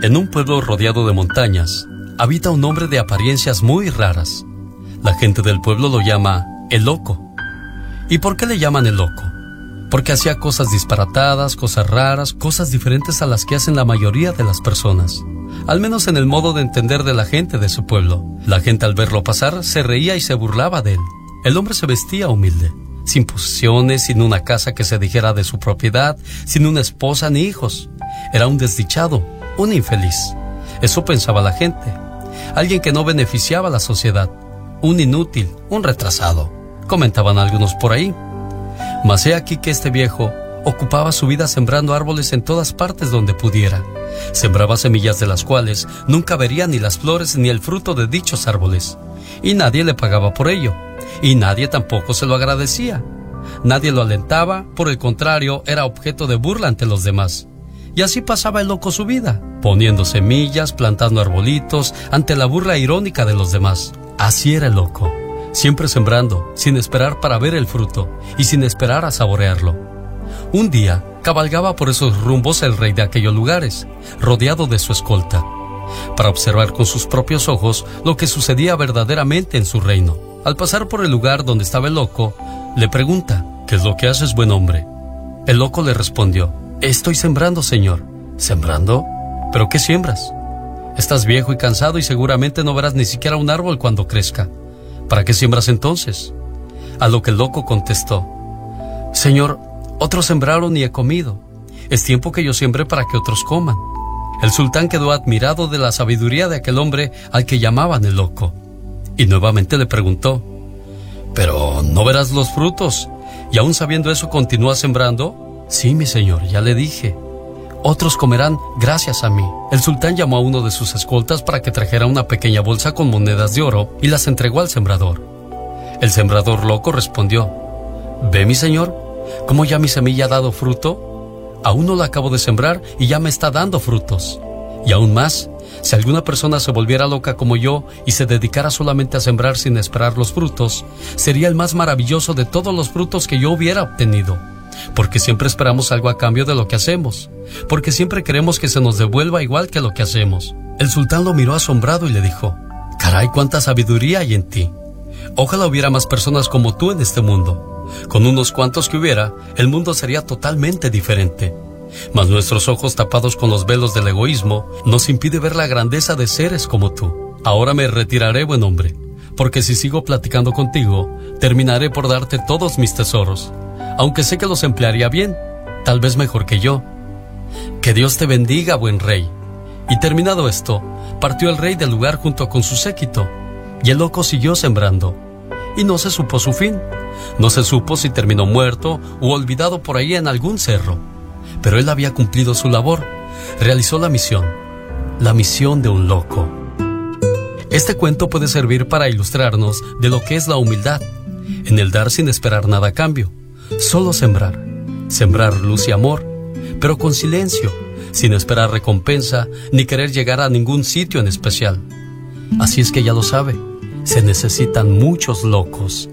En un pueblo rodeado de montañas, habita un hombre de apariencias muy raras. La gente del pueblo lo llama el loco. ¿Y por qué le llaman el loco? Porque hacía cosas disparatadas, cosas raras, cosas diferentes a las que hacen la mayoría de las personas. Al menos en el modo de entender de la gente de su pueblo. La gente al verlo pasar se reía y se burlaba de él. El hombre se vestía humilde, sin posesiones, sin una casa que se dijera de su propiedad, sin una esposa ni hijos. Era un desdichado, un infeliz. Eso pensaba la gente. Alguien que no beneficiaba a la sociedad. Un inútil, un retrasado, comentaban algunos por ahí. Mas he aquí que este viejo ocupaba su vida sembrando árboles en todas partes donde pudiera. Sembraba semillas de las cuales nunca vería ni las flores ni el fruto de dichos árboles. Y nadie le pagaba por ello. Y nadie tampoco se lo agradecía. Nadie lo alentaba, por el contrario, era objeto de burla ante los demás. Y así pasaba el loco su vida, poniendo semillas, plantando arbolitos, ante la burla irónica de los demás. Así era el loco, siempre sembrando, sin esperar para ver el fruto, y sin esperar a saborearlo. Un día, cabalgaba por esos rumbos el rey de aquellos lugares, rodeado de su escolta, para observar con sus propios ojos lo que sucedía verdaderamente en su reino. Al pasar por el lugar donde estaba el loco, le pregunta: ¿qué es lo que haces, buen hombre? El loco le respondió: estoy sembrando, señor. ¿Sembrando? ¿Pero qué siembras? Estás viejo y cansado y seguramente no verás ni siquiera un árbol cuando crezca. ¿Para qué siembras entonces? A lo que el loco contestó: Señor, otros sembraron y he comido. Es tiempo que yo siembre para que otros coman. El sultán quedó admirado de la sabiduría de aquel hombre al que llamaban el loco. Y nuevamente le preguntó: ¿pero no verás los frutos? ¿Y aún sabiendo eso continúas sembrando? Sí, mi señor, ya le dije. Otros comerán gracias a mí. El sultán llamó a uno de sus escoltas para que trajera una pequeña bolsa con monedas de oro y las entregó al sembrador. El sembrador loco respondió: ¿ve, mi señor, cómo ya mi semilla ha dado fruto? Aún no la acabo de sembrar y ya me está dando frutos. Y aún más, si alguna persona se volviera loca como yo y se dedicara solamente a sembrar sin esperar los frutos, sería el más maravilloso de todos los frutos que yo hubiera obtenido. Porque siempre esperamos algo a cambio de lo que hacemos, porque siempre queremos que se nos devuelva igual que lo que hacemos. El sultán lo miró asombrado y le dijo: caray, cuánta sabiduría hay en ti. Ojalá hubiera más personas como tú en este mundo. Con unos cuantos que hubiera, el mundo sería totalmente diferente. Mas nuestros ojos tapados con los velos del egoísmo nos impide ver la grandeza de seres como tú. Ahora me retiraré, buen hombre, porque si sigo platicando contigo, terminaré por darte todos mis tesoros, aunque sé que los emplearía bien, tal vez mejor que yo. Que Dios te bendiga, buen rey. Y terminado esto, partió el rey del lugar junto con su séquito, y el loco siguió sembrando, y no se supo su fin. No se supo si terminó muerto u olvidado por ahí en algún cerro. Pero él había cumplido su labor, realizó la misión de un loco. Este cuento puede servir para ilustrarnos de lo que es la humildad, en el dar sin esperar nada a cambio, solo sembrar luz y amor, pero con silencio, sin esperar recompensa ni querer llegar a ningún sitio en especial. Así es que ya lo sabe, se necesitan muchos locos